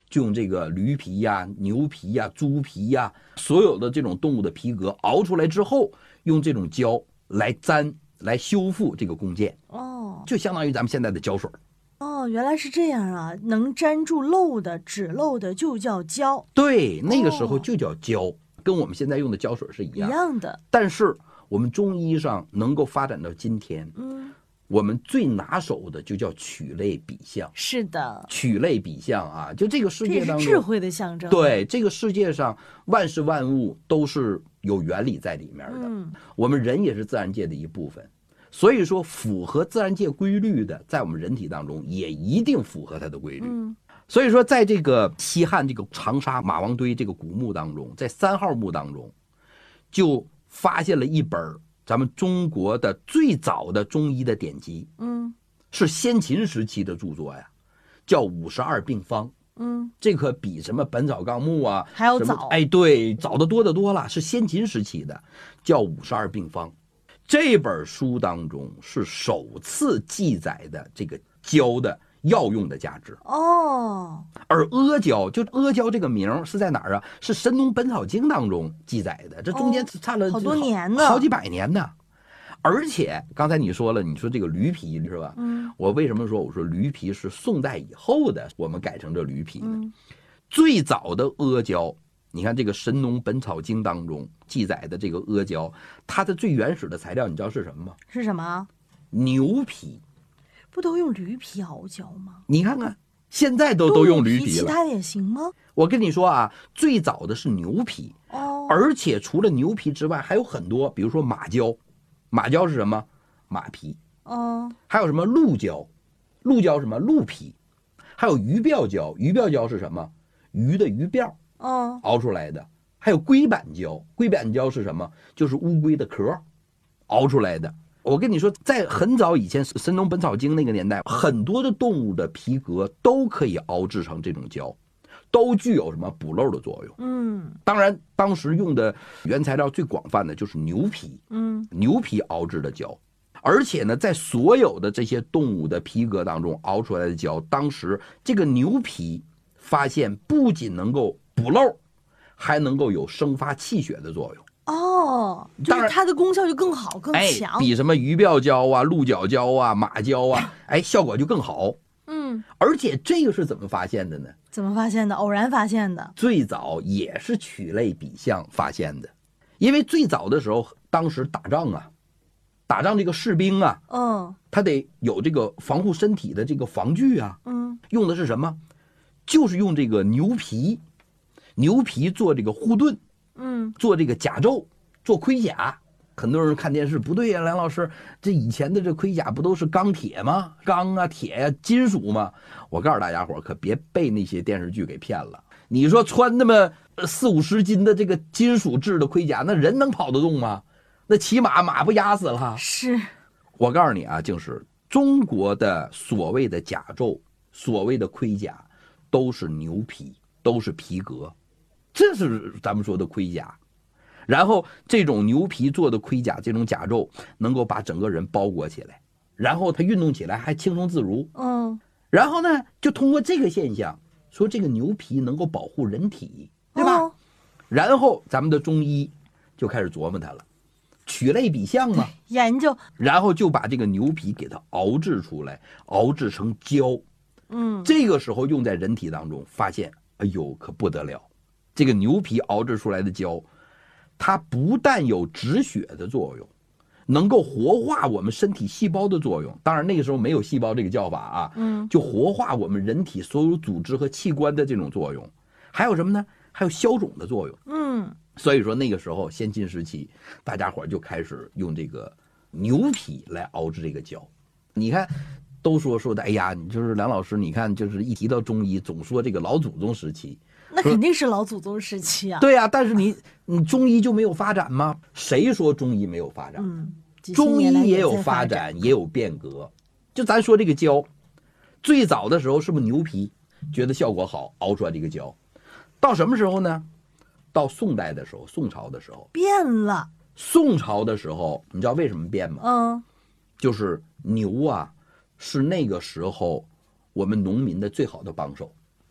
就用这个驴皮呀、牛皮呀、猪皮呀，所有的这种动物的皮革熬出来之后，用这种胶来粘来修复这个弓箭。 哦， 就相当于咱们现在的胶水。 哦，原来是这样啊！能粘住漏的、止漏的就叫胶。 对，那个时候就叫胶，跟我们现在用的胶水是一样的。 但是我们中医上能够发展到今天，我们最拿手的就叫曲类比象。 是的， 曲类比象啊，就这个世界当中， 这是智慧的象征。 对，这个世界上万事万物都是有原理在里面的。我们人也是自然界的一部分。所以说，符合自然界规律的，在我们人体当中也一定符合它的规律。所以说，在这个西汉这个长沙马王堆这个古墓当中，在3号墓当中，就发现了一本咱们中国的最早的中医的典籍。是先秦时期的著作呀，叫《52病方》。这可比什么《本草纲目》啊还要早。 哎，对，早得多得多了，是先秦时期的，叫《52病方》。这本书当中是首次记载的这个胶的药用的价值。而阿胶，就阿胶这个名是在哪儿啊？是《神农本草经》当中记载的，这中间差了好多年呢， 好几百年呢。而且刚才你说了，你说这个驴皮是吧？我为什么说我说驴皮是宋代以后的，我们改成这驴皮呢？最早的阿胶，你看这个《神农本草经》当中记载的这个阿胶，它的最原始的材料你知道是什么吗？ 是什么？ 牛皮。 不都用驴皮熬胶吗？ 你看看，现在都用驴皮了， 其他的也行吗？ 我跟你说啊，最早的是牛皮。而且除了牛皮之外，还有很多，比如说马胶。马胶是什么？马皮。还有什么鹿胶？鹿胶是什么？鹿皮。还有鱼鳔胶，鱼鳔胶是什么？鱼的鱼鳔熬出来的。还有龟板胶，龟板胶是什么？就是乌龟的壳熬出来的。我跟你说，在很早以前《神农本草经》那个年代，很多的动物的皮革都可以熬制成这种胶，都具有什么补漏的作用。当然当时用的原材料最广泛的就是牛皮。牛皮熬制的胶。而且呢，在所有的这些动物的皮革当中熬出来的胶，当时这个牛皮发现不仅能够补漏，还能够有生发气血的作用。 就是它的功效就更好更强。 比什么鱼鳔胶啊、鹿角胶啊、马胶啊，效果就更好。而且这个是怎么发现的呢？ 怎么发现的？偶然发现的。 最早也是曲类比象发现的。因为最早的时候，当时打仗这个士兵啊，他得有这个防护身体的这个防具啊，用的是什么？就是用这个牛皮做这个护盾，做这个甲胄，做盔甲。很多人看电视，不对呀，梁老师，这以前的这盔甲不都是钢铁吗？钢啊、铁啊、金属吗？我告诉大家伙，可别被那些电视剧给骗了。你说穿那么40-50斤的这个金属制的盔甲，那人能跑得动吗？那骑马不压死了？ 是。 我告诉你啊，就是中国的所谓的甲胄，所谓的盔甲，都是牛皮，都是皮革，这是咱们说的盔甲。然后这种牛皮做的盔甲，这种甲胄能够把整个人包裹起来，然后它运动起来还轻松自如。然后呢，就通过这个现象，说这个牛皮能够保护人体，对吧？然后咱们的中医就开始琢磨它了，曲类比象嘛， 研究， 然后就把这个牛皮给它熬制出来，熬制成胶。这个时候用在人体当中，发现，哎呦，可不得了！这个牛皮熬制出来的胶，它不但有止血的作用，能够活化我们身体细胞的作用。当然那个时候没有细胞这个叫法啊，就活化我们人体所有组织和器官的这种作用。还有什么呢？还有消肿的作用。所以说那个时候先秦时期，大家伙就开始用这个牛皮来熬制这个胶。你看都说的，哎呀，你就是梁老师，你看就是一提到中医，总说这个老祖宗时期。 那肯定是老祖宗时期啊。 对啊，但是你中医就没有发展吗？谁说中医没有发展？中医也有发展，也有变革。就咱说这个胶，最早的时候是不是牛皮觉得效果好，熬出来这个胶？到什么时候呢？到宋代的时候，宋朝的时候变了。 宋朝的时候，你知道为什么变吗？就是牛啊，是那个时候我们农民的最好的帮手。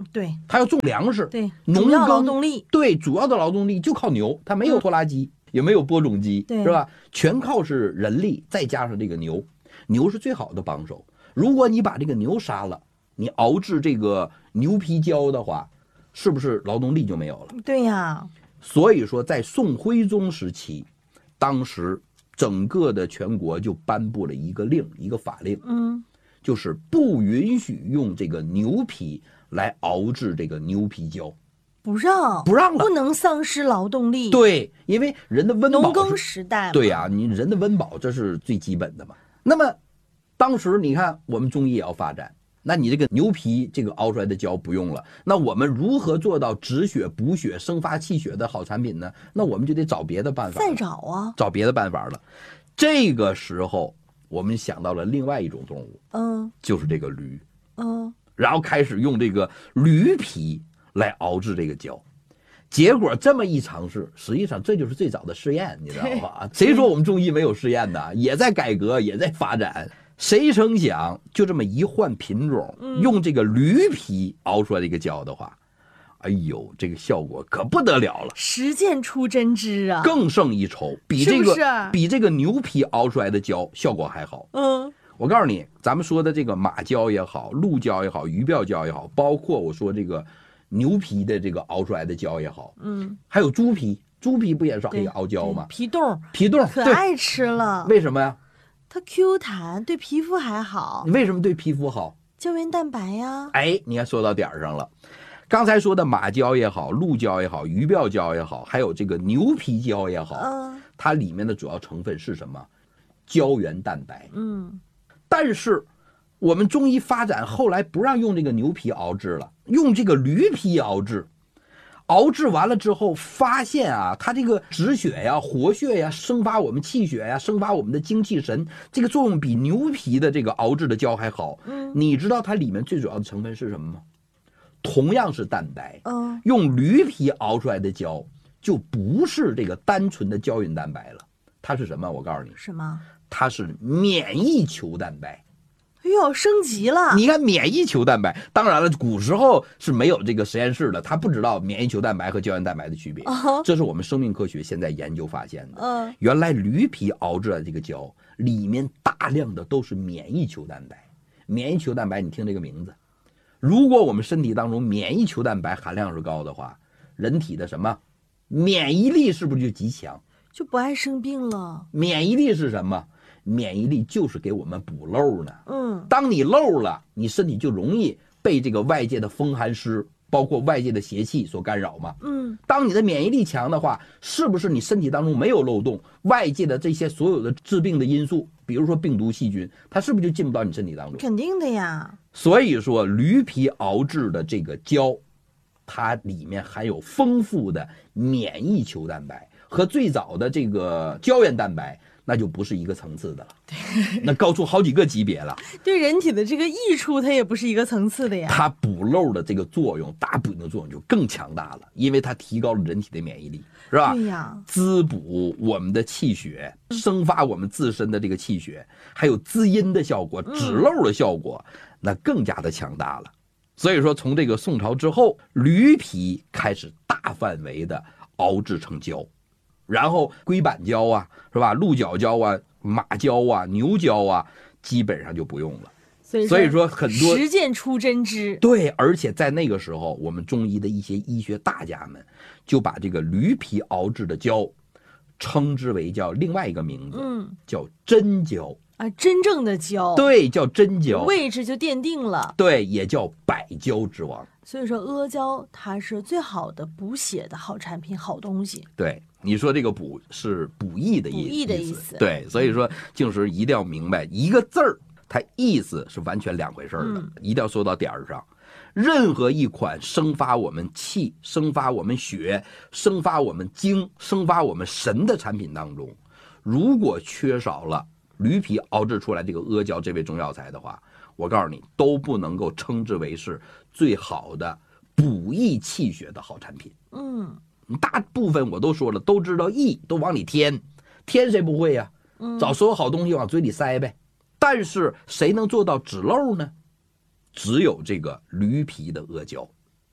对， 它要种粮食， 对， 农主要劳耕动力， 对，主要的劳动力就靠牛，它没有拖拉机，也没有播种机，是吧？全靠是人力，再加上这个牛，牛是最好的帮手。如果你把这个牛杀了，你熬制这个牛皮胶的话，是不是劳动力就没有了？ 对呀。 所以说，在宋徽宗时期，当时整个的全国就颁布了一个令，一个法令，就是不允许用这个牛皮来熬制这个牛皮胶，不让了， 不能丧失劳动力。 对，因为人的温饱， 农耕时代嘛， 对呀，你人的温饱这是最基本的嘛。那么当时你看我们中医也要发展，那你这个牛皮这个熬出来的胶不用了，那我们如何做到止血补血生发气血的好产品呢？那我们就得找别的办法， 再找啊， 找别的办法了。这个时候我们想到了另外一种动物，就是这个驴，然后开始用这个驴皮来熬制这个胶。结果这么一尝试，实际上这就是最早的试验，你知道吧？谁说我们中医没有试验的？也在改革，也在发展。谁成想，就这么一换品种，用这个驴皮熬出来这个胶的话，哎呦，这个效果可不得了了， 实践出真知啊， 更胜一筹，比这个牛皮熬出来的胶效果还好。我告诉你，咱们说的这个马胶也好，鹿胶也好，鱼鳔胶也好，包括我说这个牛皮的这个熬出来的胶也好，还有猪皮不也是可以熬胶吗？ 皮冻可爱吃了。 为什么呀？ 它 Q 弹，对皮肤还好。 为什么对皮肤好？ 胶原蛋白呀。 哎，你看说到点上了。刚才说的马胶也好，鹿胶也好，鱼鳔胶也好，还有这个牛皮胶也好，它里面的主要成分是什么？胶原蛋白。但是我们中医发展后来不让用这个牛皮熬制了，用这个驴皮熬制。熬制完了之后，发现啊，它这个止血呀、活血呀、生发我们气血呀、生发我们的精气神，这个作用比牛皮的这个熬制的胶还好。你知道它里面最主要的成分是什么吗？同样是蛋白，用驴皮熬出来的胶就不是这个单纯的胶原蛋白了，它是什么？我告诉你， 什么？ 它是免疫球蛋白。 哎呦，升级了！ 你看免疫球蛋白，当然了，古时候是没有这个实验室的，他不知道免疫球蛋白和胶原蛋白的区别。这是我们生命科学现在研究发现的。原来驴皮熬制的这个胶里面大量的都是免疫球蛋白。免疫球蛋白，你听这个名字，如果我们身体当中免疫球蛋白含量是高的话，人体的什么免疫力是不是就极强？ 就不爱生病了。 免疫力是什么？免疫力就是给我们补漏呢。当你漏了，你身体就容易被这个外界的风寒湿，包括外界的邪气所干扰嘛。当你的免疫力强的话，是不是你身体当中没有漏洞，外界的这些所有的致病的因素，比如说病毒细菌，它是不是就进不到你身体当中？ 肯定的呀。 所以说驴皮熬制的这个胶，它里面含有丰富的免疫球蛋白，和最早的这个胶原蛋白那就不是一个层次的了，那高出好几个级别了。 对人体的这个益处，它也不是一个层次的呀。 它补漏的这个作用，大补的作用就更强大了，因为它提高了人体的免疫力，是吧？ 对呀， 滋补我们的气血，生发我们自身的这个气血，还有滋阴的效果、止漏的效果，那更加的强大了。所以说，从这个宋朝之后，驴皮开始大范围的熬制成胶。然后龟板胶啊，是吧？鹿角胶啊，马胶啊，牛胶啊，基本上就不用了。所以说很多实践出真知。 对，而且在那个时候，我们中医的一些医学大家们就把这个驴皮熬制的胶称之为叫另外一个名字，叫真胶啊，真正的胶。 对，叫真胶， 位置就奠定了。 对，也叫百胶之王。 所以说阿胶它是最好的补血的好产品、好东西。 对，你说这个补是补益的意思。对，所以说静时一定要明白一个字儿，它意思是完全两回事的，一定要说到点儿上。任何一款生发我们气、生发我们血、生发我们精、生发我们神的产品当中，如果缺少了驴皮熬制出来这个阿胶这味中药材的话，我告诉你都不能够称之为是最好的补益气血的好产品。大部分我都说了，都知道益都往里添谁不会呀？找所有好东西往嘴里塞呗。但是谁能做到止漏呢？只有这个驴皮的阿胶。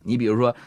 你比如说